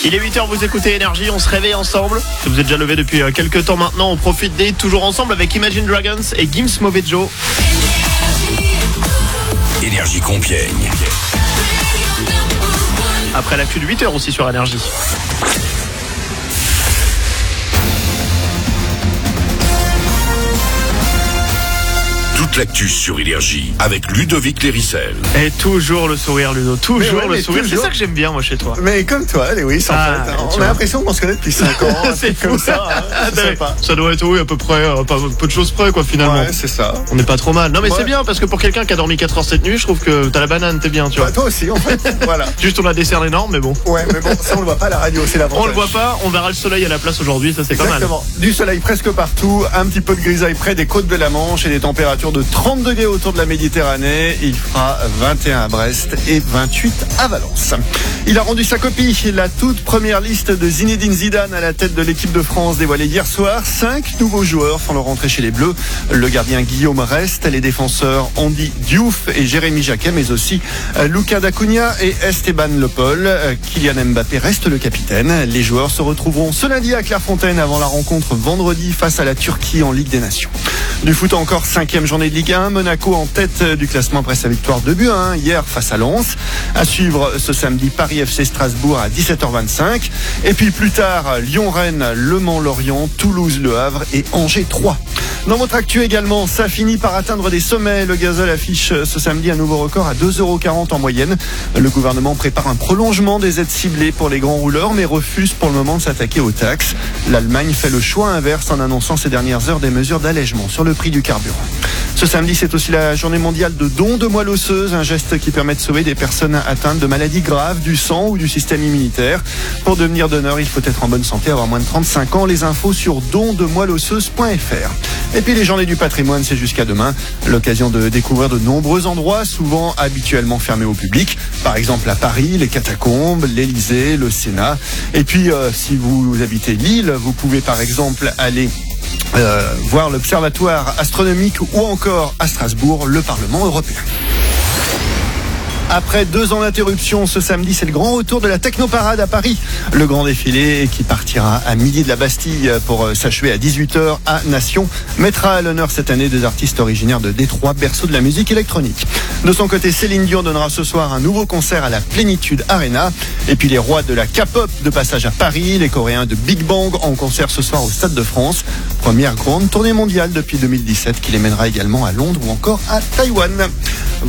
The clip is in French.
Il est 8h, vous écoutez Énergie, on se réveille ensemble. Si vous êtes déjà levé depuis quelques temps maintenant, on profite des toujours ensemble avec Imagine Dragons et Gims Movejo. Énergie Compiègne. Après l'actu de 8h aussi sur Énergie. Toute l'actu sur Énergie avec Ludovic Lérissel. Et toujours le sourire, Ludo, toujours le sourire. Toujours. C'est ça que j'aime bien, moi, chez toi. Mais comme toi, Lewis, en fait. On a l'impression qu'on se connaît depuis 5 ans. C'est comme ça. C'est sympa. Ça doit être, oui, à peu près, pas peu de choses près, quoi, finalement. Ouais, c'est ça. On n'est pas trop mal. Non, mais Ouais. c'est bien, parce que pour quelqu'un qui a dormi 4 heures cette nuit, je trouve que t'as la banane, t'es bien, tu vois. Bah, toi aussi, en fait. Voilà. Juste, on a des cernes énormes, mais bon. Ouais, mais bon, ça, on le voit pas à la radio, c'est l'avantage. On le voit pas, on verra le soleil à la place aujourd'hui, ça c'est pas mal. Exactement. Du soleil presque partout, un petit peu de grisaille près des côtes de la Manche et des températures de 30 degrés autour de la Méditerranée. Il fera 21 à Brest et 28 à Valence. Il a rendu sa copie. La toute première liste de Zinedine Zidane à la tête de l'équipe de France dévoilée hier soir. 5 nouveaux joueurs font leur entrée chez les Bleus. Le gardien Guillaume reste, les défenseurs Andy Diouf et Jérémy Jacquet, mais aussi Lucas Dacunia et Esteban Le Paul. Kylian Mbappé reste le capitaine. Les joueurs se retrouveront ce lundi à Clairefontaine avant la rencontre vendredi face à la Turquie en Ligue des Nations. Du foot encore, 5e journée de Ligue 1. Monaco en tête du classement après sa victoire 2-1 hier face à Lens. À suivre ce samedi, Paris FC Strasbourg à 17h25. Et puis plus tard, Lyon-Rennes, Le Mans-Lorient, Toulouse-Le Havre et Angers-3. Dans votre actu également, ça finit par atteindre des sommets. Le gazole affiche ce samedi un nouveau record à 2,40 € en moyenne. Le gouvernement prépare un prolongement des aides ciblées pour les grands rouleurs, mais refuse pour le moment de s'attaquer aux taxes. L'Allemagne fait le choix inverse en annonçant ces dernières heures des mesures d'allègement sur le prix du carburant. Ce samedi, c'est aussi la journée mondiale de don de moelle osseuse, un geste qui permet de sauver des personnes atteintes de maladies graves du sang ou du système immunitaire. Pour devenir donneur, il faut être en bonne santé, avoir moins de 35 ans. Les infos sur dondemoelleosseuse.fr. Et puis les journées du patrimoine, c'est jusqu'à demain. L'occasion de découvrir de nombreux endroits, souvent habituellement fermés au public. Par exemple à Paris, les catacombes, l'Élysée, le Sénat. Et puis si vous habitez Lille, vous pouvez par exemple aller voir l'Observatoire astronomique ou encore à Strasbourg, le Parlement européen. Après 2 ans d'interruption, ce samedi, c'est le grand retour de la Technoparade à Paris. Le grand défilé qui partira à midi de la Bastille pour s'achever à 18h à Nation mettra à l'honneur cette année des artistes originaires de Détroit, berceau de la musique électronique. De son côté, Céline Dion donnera ce soir un nouveau concert à la Plénitude Arena. Et puis les rois de la K-pop de passage à Paris, les Coréens de Big Bang en concert ce soir au Stade de France. Première grande tournée mondiale depuis 2017 qui les mènera également à Londres ou encore à Taïwan.